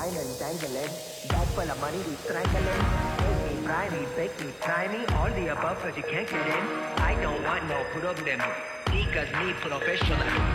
wine and dangling. Bag full of money, we strangling. Make me, fry me, bake me, try me. All the above cause you can't get in. I don't want no problem. Because me professional.